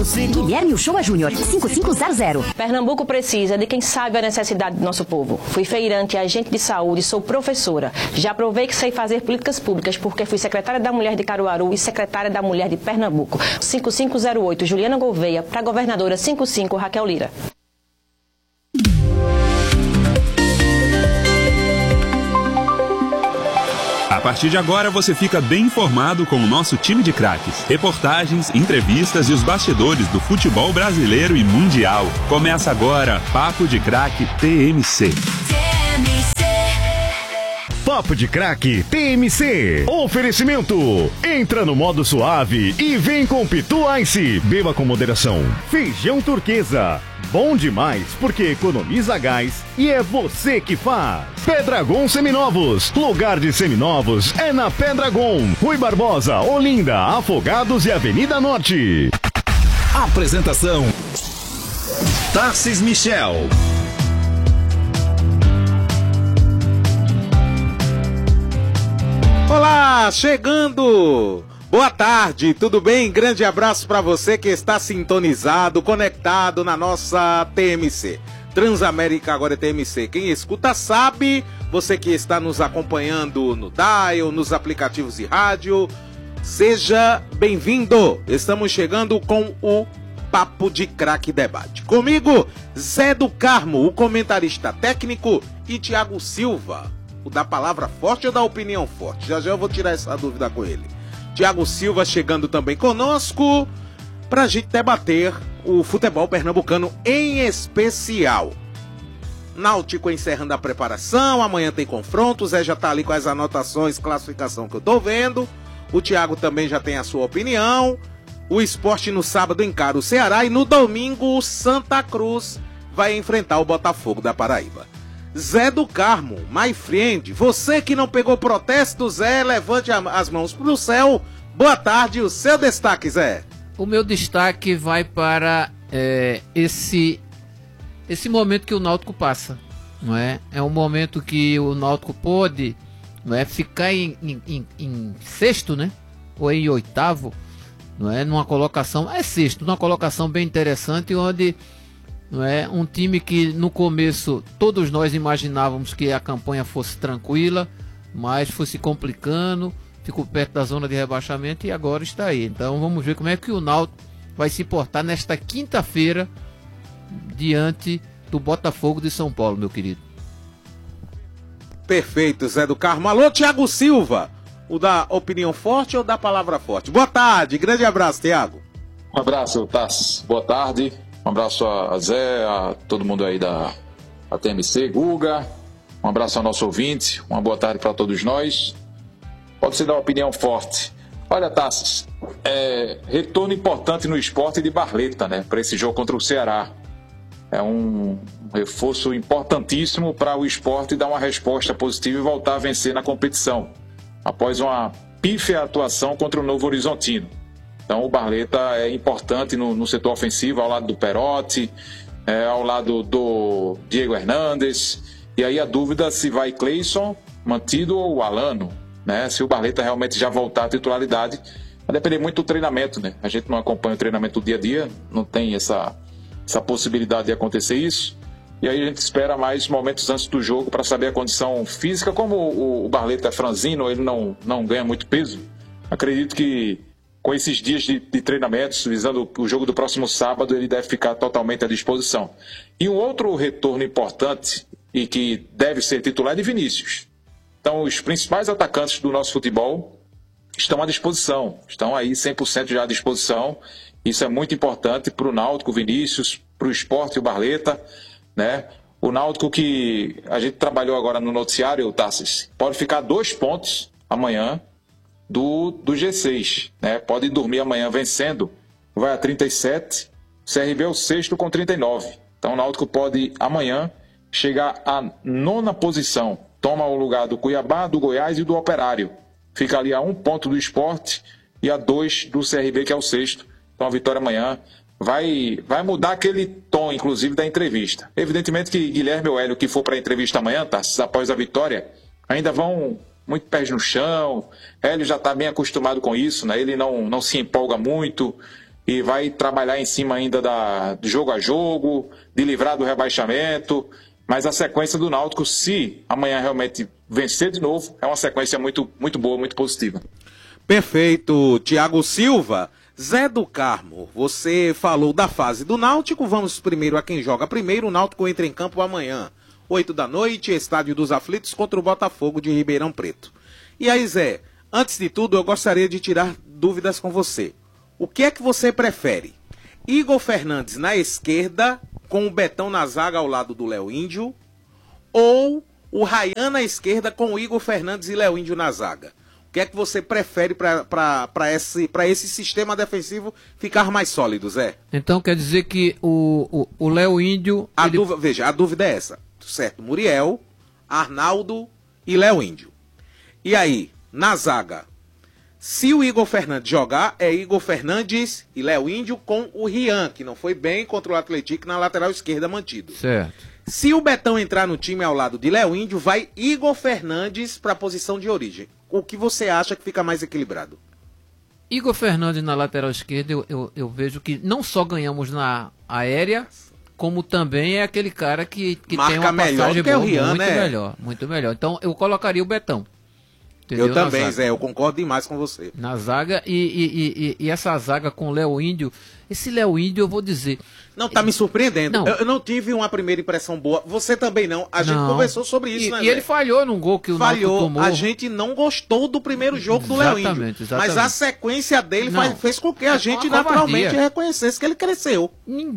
Guilherme Uchoa Júnior, 5500. Pernambuco precisa de quem sabe a necessidade do nosso povo. Fui feirante, agente de saúde, sou professora. Já provei que sei fazer políticas públicas porque fui secretária da Mulher de Caruaru e secretária da Mulher de Pernambuco. 5508, Juliana Gouveia, para governadora 55, Raquel Lira. A partir de agora você fica bem informado com o nosso time de craques. Reportagens, entrevistas e os bastidores do futebol brasileiro e mundial. Começa agora Papo de Craque TMC. Papo de Craque TMC. Oferecimento. Entra no modo suave e vem com Pitu Ice. Beba com moderação. Feijão turquesa. Bom demais porque economiza gás e é você que faz. Pedragon Seminovos. Lugar de seminovos é na Pedragon. Rui Barbosa, Olinda, Afogados e Avenida Norte. Apresentação: Tarcis Michel. Olá, chegando! Boa tarde, tudo bem? Grande abraço para você que está sintonizado, conectado na nossa TMC. Transamérica agora é TMC. Quem escuta sabe, você que está nos acompanhando no dial, nos aplicativos de rádio, seja bem-vindo! Estamos chegando com o Papo de Craque Debate. Comigo, Zé do Carmo, o comentarista técnico, e Thiago Silva, o da palavra forte ou da opinião forte? Já eu vou tirar essa dúvida com ele. Thiago Silva chegando também conosco para a gente debater o futebol pernambucano em especial. Náutico encerrando a preparação, amanhã tem confronto, o Zé já tá ali com as anotações, classificação que eu tô vendo. O Thiago também já tem a sua opinião. O Sport no sábado encara o Ceará e no domingo o Santa Cruz vai enfrentar o Botafogo da Paraíba. Zé do Carmo, my friend, você que não pegou protesto, Zé, levante as mãos pro céu. Boa tarde, o seu destaque, Zé. O meu destaque vai para esse momento que o Náutico passa, não é? É um momento que o Náutico pode, não é, ficar em sexto, né? Ou em oitavo, não é? Numa colocação, sexto, numa colocação bem interessante, onde, não é, um time que no começo todos nós imaginávamos que a campanha fosse tranquila, mas foi se complicando, ficou perto da zona de rebaixamento e agora está aí. Então vamos ver como é que o Náutico vai se portar nesta quinta-feira diante do Botafogo de São Paulo, meu querido. Perfeito, Zé do Carmo. Alô, Thiago Silva, o da opinião forte ou da palavra forte? Boa tarde, grande abraço, Thiago. Um abraço, Tassi. Boa tarde. Um abraço a Zé, a todo mundo aí da TMC, Guga. Um abraço ao nosso ouvinte. Uma boa tarde para todos nós. Pode ser dar uma opinião forte. Olha, Tassis, retorno importante no esporte de Barleta, né? Para esse jogo contra o Ceará. É um reforço importantíssimo para o esporte dar uma resposta positiva e voltar a vencer na competição, após uma pífia atuação contra o Novo Horizontino. Então o Barleta é importante no setor ofensivo, ao lado do Perotti, ao lado do Diego Hernandes. E aí a dúvida se vai Cleison mantido ou Alano, né? Se o Barleta realmente já voltar à titularidade, vai depender muito do treinamento, né? A gente não acompanha o treinamento do dia a dia, não tem essa possibilidade de acontecer isso. E aí a gente espera mais momentos antes do jogo para saber a condição física. Como o Barleta é franzino, ele não ganha muito peso. Acredito que com esses dias de treinamentos, visando o jogo do próximo sábado, ele deve ficar totalmente à disposição. E um outro retorno importante e que deve ser titular é de Vinícius. Então, os principais atacantes do nosso futebol estão à disposição, estão aí 100% já à disposição. Isso é muito importante para o Náutico, o Vinícius, para o Sport e o Barleta, né? O Náutico, que a gente trabalhou agora no noticiário, Tassis, pode ficar 2 pontos amanhã do G6, né? Pode dormir amanhã vencendo, vai a 37, o CRB é o 6º com 39. Então o Náutico pode amanhã chegar à 9ª posição, toma o lugar do Cuiabá, do Goiás e do Operário. Fica ali a 1 ponto do Sport e a 2 do CRB, que é o 6º. Então a vitória amanhã vai mudar aquele tom, inclusive, da entrevista. Evidentemente que Guilherme ou Hélio, que for para a entrevista amanhã, tá, após a vitória, ainda vão muito pés no chão. Hélio já está bem acostumado com isso, né? Ele não se empolga muito. e vai trabalhar em cima ainda de jogo a jogo, de livrar do rebaixamento, mas a sequência do Náutico, se amanhã realmente vencer de novo, é uma sequência muito, muito boa, muito positiva. Perfeito, Thiago Silva. Zé do Carmo, você falou da fase do Náutico, vamos primeiro a quem joga primeiro. O Náutico entra em campo amanhã, 8 da noite, Estádio dos Aflitos, contra o Botafogo de Ribeirão Preto. E aí, Zé, antes de tudo, eu gostaria de tirar dúvidas com você. O que é que você prefere? Igor Fernandes na esquerda, com o Betão na zaga ao lado do Léo Índio, ou o Ryan na esquerda com o Igor Fernandes e Léo Índio na zaga? O que é que você prefere para esse sistema defensivo ficar mais sólido, Zé? Então quer dizer que o Léo Índio... Veja, a dúvida é essa, certo? Muriel, Arnaldo e Léo Índio. E aí, na zaga, se o Igor Fernandes jogar, é Igor Fernandes e Léo Índio com o Rian, que não foi bem contra o Atlético na lateral esquerda mantido. Certo. Se o Betão entrar no time ao lado de Léo Índio, vai Igor Fernandes para a posição de origem. O que você acha que fica mais equilibrado? Igor Fernandes na lateral esquerda, eu vejo que não só ganhamos na aérea, como também é aquele cara que tem uma passagem boa, o Rian, muito melhor. Então eu colocaria o Betão. Entendeu? Eu também, Zé, eu concordo demais com você. Na zaga, e essa zaga com o Léo Índio, esse Léo Índio eu vou dizer... Não, tá me surpreendendo. Não. Eu não tive uma primeira impressão boa. Você também não. A gente conversou sobre isso, né, E ele falhou num gol que o Náutico tomou. A gente não gostou do primeiro jogo do Léo Índio. Exatamente. Mas a sequência dele fez com que a gente naturalmente reconhecesse que ele cresceu.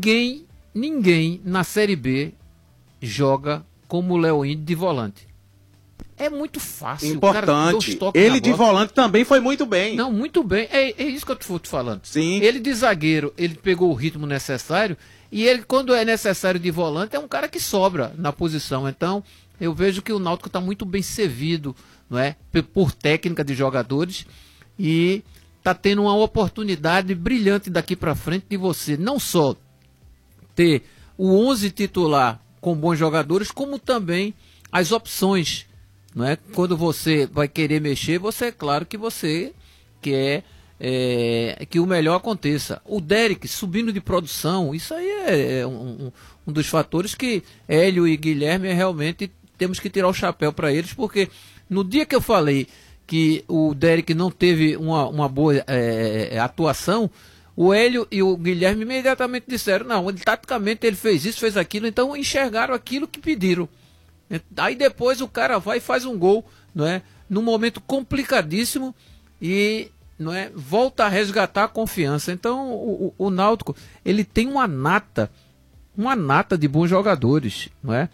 Ninguém na Série B joga como o Léo Índio de volante. É muito fácil. Importante. Ele de volante também foi muito bem. Não, muito bem. É isso que eu estou te falando. Sim. Ele de zagueiro, ele pegou o ritmo necessário. E ele, quando é necessário de volante, é um cara que sobra na posição. Então, eu vejo que o Náutico está muito bem servido, não é? Por técnica de jogadores. E está tendo uma oportunidade brilhante daqui para frente de você não só ter o 11 titular com bons jogadores, como também as opções. Não é? Quando você vai querer mexer, você é claro que você quer que o melhor aconteça. O Derek subindo de produção, isso aí é um dos fatores que Hélio e Guilherme realmente temos que tirar o chapéu para eles, porque no dia que eu falei que o Derek não teve uma boa atuação, o Hélio e o Guilherme imediatamente disseram, não, taticamente ele fez isso, fez aquilo, então enxergaram aquilo que pediram. Aí depois o cara vai e faz um gol, não é? Num momento complicadíssimo e, não é? Volta a resgatar a confiança. Então o Náutico, ele tem uma nata de bons jogadores, não é?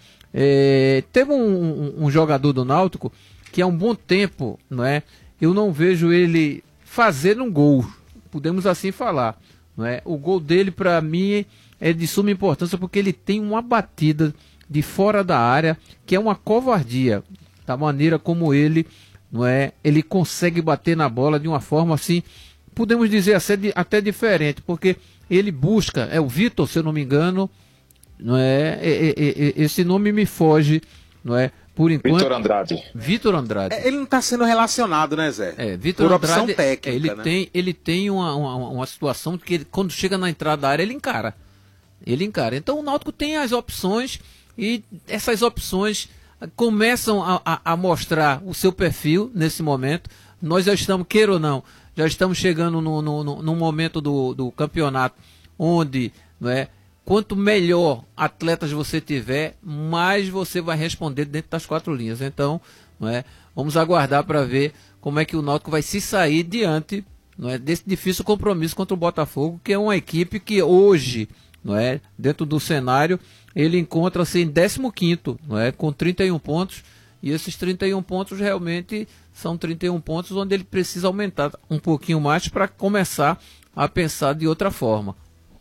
Teve um jogador do Náutico que há um bom tempo, não é? Eu não vejo ele fazer um gol, podemos assim falar, não é? O gol dele para mim é de suma importância porque ele tem uma batida de fora da área, que é uma covardia, da maneira como ele, não é, ele consegue bater na bola de uma forma assim, podemos dizer até diferente, porque ele busca, é o Vitor, se eu não me engano, não é, esse nome me foge, não é, por enquanto. Vitor Andrade. Ele não está sendo relacionado, né, Zé? Vitor Andrade, opção técnica, ele tem uma situação que ele, quando chega na entrada da área, ele encara. Então o Náutico tem as opções. E essas opções começam a mostrar o seu perfil nesse momento. Nós já estamos, queira ou não, já estamos chegando no momento do campeonato onde, não é, quanto melhor atletas você tiver, mais você vai responder dentro das 4 linhas. Então, não é, vamos aguardar para ver como é que o Náutico vai se sair diante, não é, desse difícil compromisso contra o Botafogo, que é uma equipe que hoje, não é, dentro do cenário, ele encontra-se em 15º, não é, com 31 pontos, e esses 31 pontos realmente são 31 pontos onde ele precisa aumentar um pouquinho mais para começar a pensar de outra forma.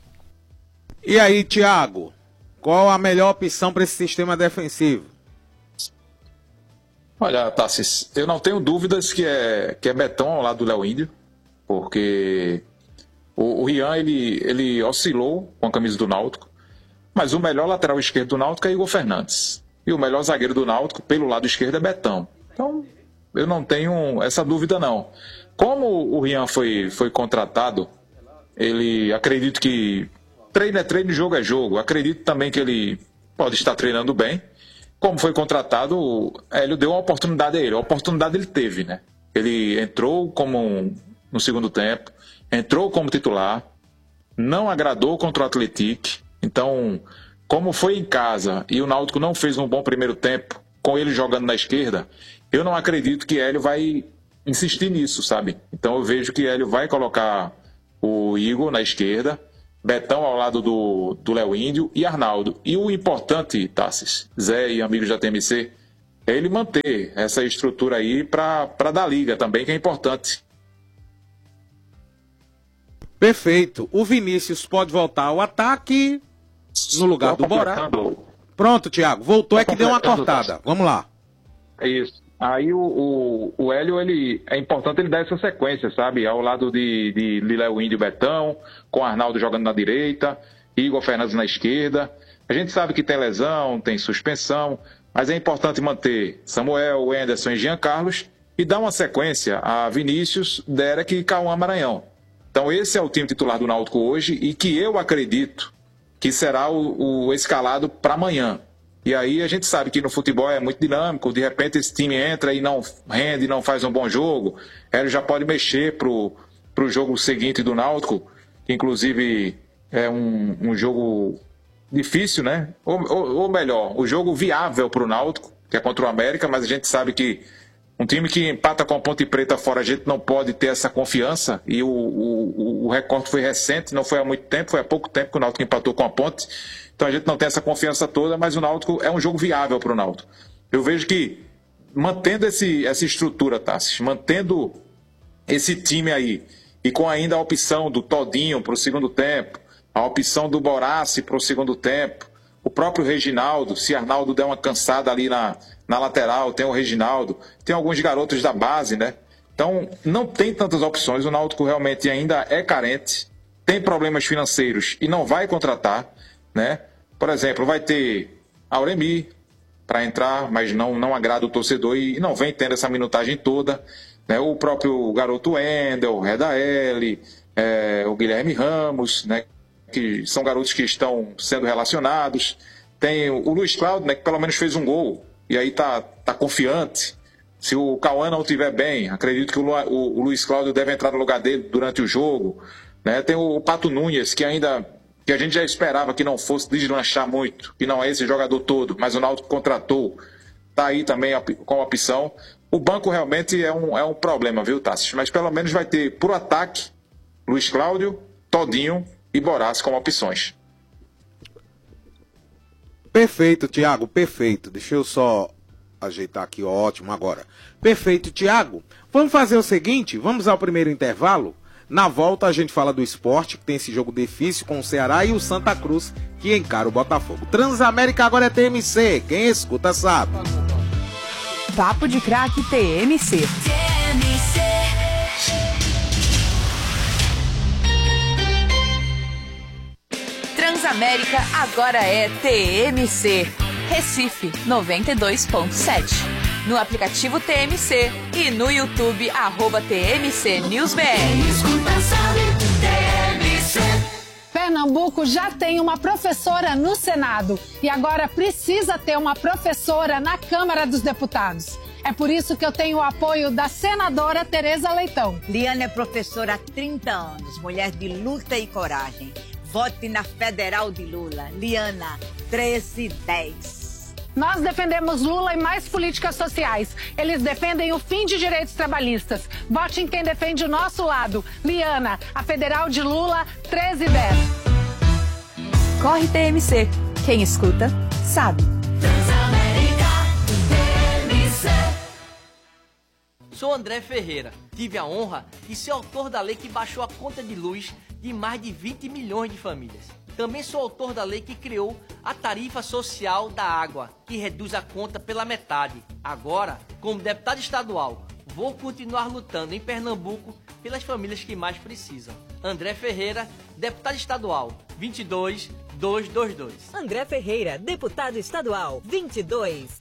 E aí, Thiago, qual a melhor opção para esse sistema defensivo? Olha, Tassis, eu não tenho dúvidas que é Betão ao lado do Léo Índio, porque o Rian ele oscilou com a camisa do Náutico, mas o melhor lateral esquerdo do Náutico é Igor Fernandes. E o melhor zagueiro do Náutico, pelo lado esquerdo, é Betão. Então, eu não tenho essa dúvida, não. Como o Rian foi contratado Ele, acredito que treino é treino, jogo é jogo. Acredito também que ele pode estar treinando bem. Como foi contratado, o Hélio deu uma oportunidade a ele. A oportunidade ele teve, né? Ele entrou no segundo tempo, entrou como titular, não agradou contra o Atlético. Então, como foi em casa e o Náutico não fez um bom primeiro tempo, com ele jogando na esquerda, eu não acredito que Hélio vai insistir nisso, sabe? Então eu vejo que Hélio vai colocar o Igor na esquerda, Betão ao lado do Léo Índio e Arnaldo. E o importante, Tassis, Zé e amigos da TMC, é ele manter essa estrutura aí para dar liga também, que é importante. Perfeito. O Vinícius pode voltar ao ataque no lugar do Borá. Pronto, Thiago. Voltou, é que deu uma cortada. Vamos lá. É isso. Aí o Hélio, é importante ele dar essa sequência, sabe? Ao lado de Léo Índio e Betão, com Arnaldo jogando na direita, Igor Fernandes na esquerda. A gente sabe que tem lesão, tem suspensão, mas é importante manter Samuel, Wenderson e Jean Carlos e dar uma sequência a Vinícius, Derek e Cauã Maranhão. Então esse é o time titular do Náutico hoje e que eu acredito que será o escalado para amanhã. E aí a gente sabe que no futebol é muito dinâmico, de repente esse time entra e não rende, não faz um bom jogo, ele já pode mexer pro jogo seguinte do Náutico, que inclusive é um jogo difícil, né? Ou melhor, o jogo viável pro Náutico, que é contra o América, mas a gente sabe que um time que empata com a Ponte Preta fora, a gente não pode ter essa confiança, e o recorte foi recente, não foi há muito tempo, foi há pouco tempo que o Náutico empatou com a Ponte. Então a gente não tem essa confiança toda, mas o Náutico é um jogo viável para o Náutico. Eu vejo que, mantendo essa estrutura, Tassis, mantendo esse time aí, e com ainda a opção do Todinho para o segundo tempo, a opção do Borassi para o segundo tempo, o próprio Reginaldo, se Arnaldo der uma cansada ali na lateral, tem o Reginaldo, tem alguns garotos da base, né? Então não tem tantas opções, o Náutico realmente ainda é carente, tem problemas financeiros e não vai contratar, né? Por exemplo, vai ter Auremi para entrar, mas não agrada o torcedor e não vem tendo essa minutagem toda, né? O próprio garoto Wendel, Redael, o Guilherme Ramos, né? Que são garotos que estão sendo relacionados. Tem o Luiz Cláudio, né? Que pelo menos fez um gol e aí tá confiante. Se o Cauã não estiver bem, acredito que o Luiz Cláudio deve entrar no lugar dele durante o jogo, né? Tem o Pato Nunes, que a gente já esperava que não fosse deslanchar muito, que não é esse jogador todo, mas o Náutico contratou, tá aí também com a opção. O banco realmente é um problema, viu, Tassis? Mas pelo menos vai ter, por ataque, Luiz Cláudio, Todinho e Borassi como opções. Perfeito, Thiago, perfeito. Deixa eu só ajeitar aqui, ótimo, agora. Perfeito, Thiago. Vamos fazer o seguinte, vamos ao primeiro intervalo. Na volta a gente fala do esporte, que tem esse jogo difícil com o Ceará, e o Santa Cruz, que encara o Botafogo. Transamérica agora é TMC, quem escuta sabe. Papo de Craque TMC. Transamérica agora é TMC. Recife 92.7. No aplicativo TMC e no YouTube, @TMC News BR. Pernambuco já tem uma professora no Senado e agora precisa ter uma professora na Câmara dos Deputados. É por isso que eu tenho o apoio da senadora Tereza Leitão. Liana é professora há 30 anos, mulher de luta e coragem. Vote na Federal de Lula. Liana, 1310. Nós defendemos Lula e mais políticas sociais. Eles defendem o fim de direitos trabalhistas. Vote em quem defende o nosso lado. Liana, a Federal de Lula, 1310. Corre TMC. Quem escuta, sabe. Sou André Ferreira. Tive a honra de ser autor da lei que baixou a conta de luz de mais de 20 milhões de famílias. Também sou autor da lei que criou a tarifa social da água, que reduz a conta pela metade. Agora, como deputado estadual, vou continuar lutando em Pernambuco pelas famílias que mais precisam. André Ferreira, deputado estadual, 22222. André Ferreira, deputado estadual,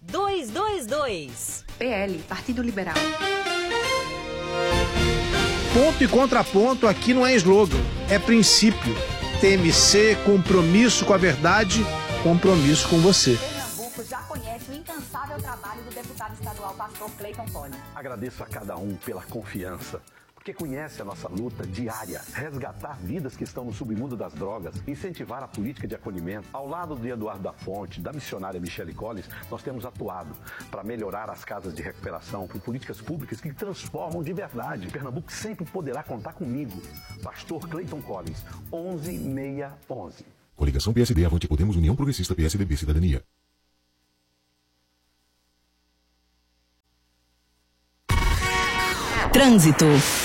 22222. PL, Partido Liberal. Ponto e contraponto aqui não é slogan, é princípio. TMC, compromisso com a verdade, compromisso com você. Pernambuco já conhece o incansável trabalho do deputado estadual pastor Clayton Collins. Agradeço a cada um pela confiança, porque conhece a nossa luta diária, resgatar vidas que estão no submundo das drogas, incentivar a política de acolhimento. Ao lado de Eduardo da Fonte, da missionária Michele Collins, nós temos atuado para melhorar as casas de recuperação, por políticas públicas que transformam de verdade. Pernambuco sempre poderá contar comigo. Pastor Clayton Collins, 11611. Coligação PSD, Avante, Podemos, União Progressista, PSDB, Cidadania. Trânsito.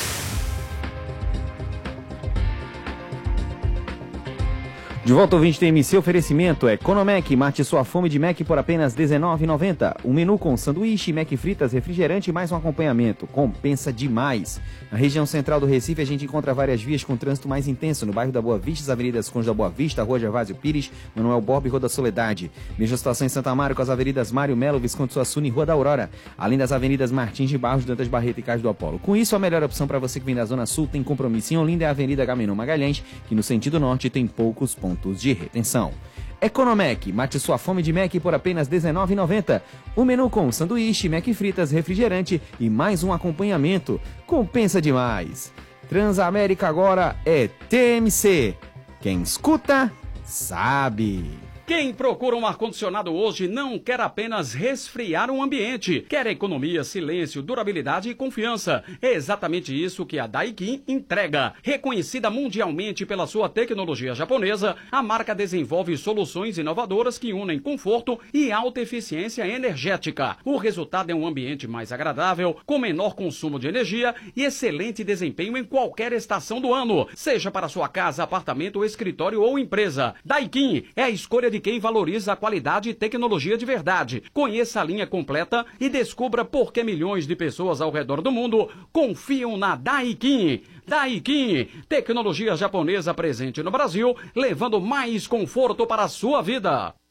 De volta ao 20 TMC, oferecimento é Economec, mate sua fome de Mac por apenas R$19,90. Um menu com sanduíche, Mac fritas, refrigerante e mais um acompanhamento. Compensa demais. Na região central do Recife, a gente encontra várias vias com trânsito mais intenso. No bairro da Boa Vista, as avenidas Conde da Boa Vista, Rua Gervásio Pires, Manuel Borba e Rua da Soledade. Mesma situação em Santa Amaro com as avenidas Mário Melo, Visconde Suassuna e Rua da Aurora. Além das avenidas Martins de Barros, Dantas Barreto e Cais do Apolo. Com isso, a melhor opção para você que vem da Zona Sul tem compromisso em Olinda é a Avenida Agamenon Magalhães, que no sentido norte tem poucos pontos de retenção. Economec, mate sua fome de Mac por apenas R$19,90. Um menu com sanduíche, Mac fritas, refrigerante e mais um acompanhamento. Compensa demais. Transamérica agora é TMC. Quem escuta, sabe. Quem procura um ar-condicionado hoje não quer apenas resfriar um ambiente, quer economia, silêncio, durabilidade e confiança. É exatamente isso que a Daikin entrega. Reconhecida mundialmente pela sua tecnologia japonesa, a marca desenvolve soluções inovadoras que unem conforto e alta eficiência energética. O resultado é um ambiente mais agradável, com menor consumo de energia e excelente desempenho em qualquer estação do ano, seja para sua casa, apartamento, escritório ou empresa. Daikin é a escolha de quem valoriza a qualidade e tecnologia de verdade. Conheça a linha completa e descubra por que milhões de pessoas ao redor do mundo confiam na Daikin. Daikin, tecnologia japonesa presente no Brasil, levando mais conforto para a sua vida.